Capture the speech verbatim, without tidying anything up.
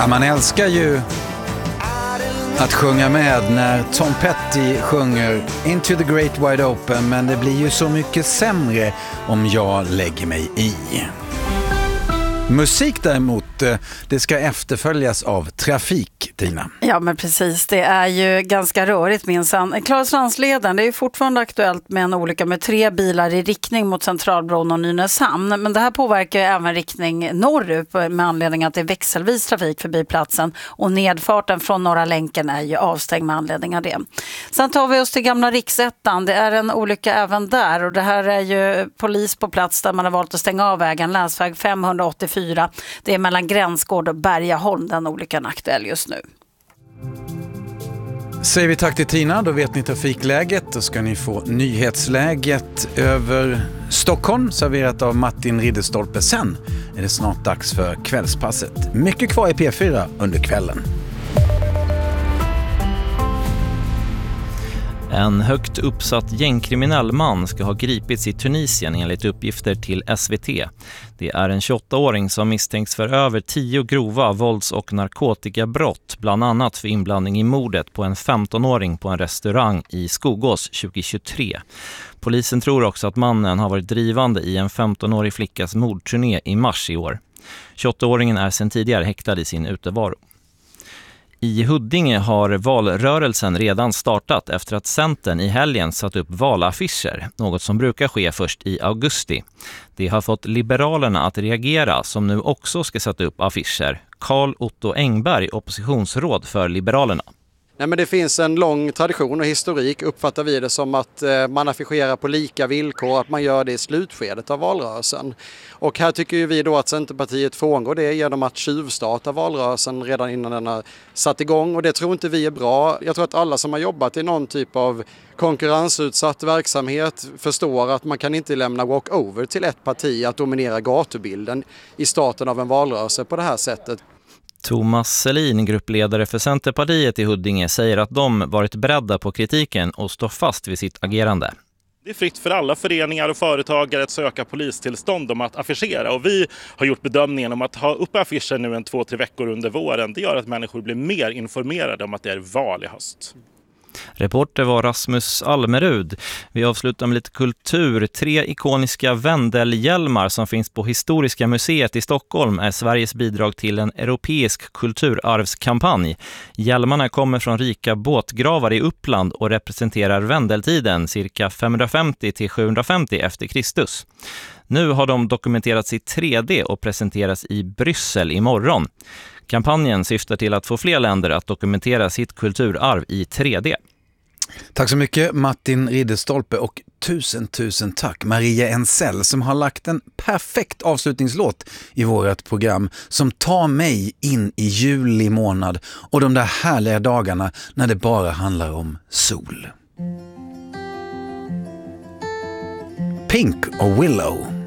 Ja, man älskar ju att sjunga med när Tom Petty sjunger Into the Great Wide Open, men det blir ju så mycket sämre om jag lägger mig i. Musik däremot, det ska efterföljas av trafik, Tina. Ja, men precis. Det är ju ganska rörigt minsann. Klarastrandsleden, det är ju fortfarande aktuellt med en olycka med tre bilar i riktning mot Centralbron och Nynäshamn. Men det här påverkar ju även riktning norrut med anledning att det är växelvis trafik förbi platsen. Och nedfarten från Norra länken är ju avstängd med anledning av det. Sen tar vi oss till gamla Riksettan. Det är en olycka även där. Och det här är ju polis på plats där man har valt att stänga av vägen. Länsväg femhundraåttiofyra. Det är mellan Gränsgård och Bergaholm den olyckan aktuell just nu. Säger vi tack till Tina, då vet ni trafikläget. Då ska ni få nyhetsläget över Stockholm serverat av Martin Ridderstolpe. Sen är det snart dags för kvällspasset. Mycket kvar i P fyra under kvällen. En högt uppsatt gängkriminell man ska ha gripits i Tunisien enligt uppgifter till S V T. Det är en tjugoåttaåring som misstänks för över tio grova vålds- och narkotikabrott, bland annat för inblandning i mordet på en femtonåring på en restaurang i Skogås tjugohundratjugotre. Polisen tror också att mannen har varit drivande i en femtonårig flickas mordturné i mars i år. tjugoåttaåringen är sedan tidigare häktad i sin utevaro. I Huddinge har valrörelsen redan startat efter att Centern i helgen satt upp valaffischer, något som brukar ske först i augusti. Det har fått Liberalerna att reagera, som nu också ska sätta upp affischer. Carl Otto Engberg, oppositionsråd för Liberalerna. Nej, men det finns en lång tradition och historik, uppfattar vi det som att eh, man affischerar på lika villkor, att man gör det i slutskedet av valrörelsen. Och här tycker ju vi då att Centerpartiet frångår det genom att tjuvstarta valrörelsen redan innan den har satt igång, och det tror inte vi är bra. Jag tror att alla som har jobbat i någon typ av konkurrensutsatt verksamhet förstår att man kan inte lämna walkover till ett parti att dominera gatubilden i starten av en valrörelse på det här sättet. Thomas Selin, gruppledare för Centerpartiet i Huddinge, säger att de varit beredda på kritiken och står fast vid sitt agerande. Det är fritt för alla föreningar och företagare att söka polistillstånd om att affischera, och vi har gjort bedömningen om att ha upp affischer nu en två, tre veckor under våren. Det gör att människor blir mer informerade om att det är val i höst. Reporter var Rasmus Almerud. Vi avslutar med lite kultur. Tre ikoniska Wendelhjälmar som finns på Historiska museet i Stockholm är Sveriges bidrag till en europeisk kulturarvskampanj. Hjälmarna kommer från rika båtgravar i Uppland och representerar Wendeltiden cirka femhundrafemtio till sjuhundrafemtio efter Kristus. Nu har de dokumenterats i tre D och presenteras i Bryssel imorgon. Kampanjen syftar till att få fler länder att dokumentera sitt kulturarv i tre D. Tack så mycket Martin Ridderstolpe, och tusen tusen tack Maria Ensell som har lagt en perfekt avslutningslåt i vårt program som tar mig in i juli månad och de där härliga dagarna när det bara handlar om sol. Pink och Willow.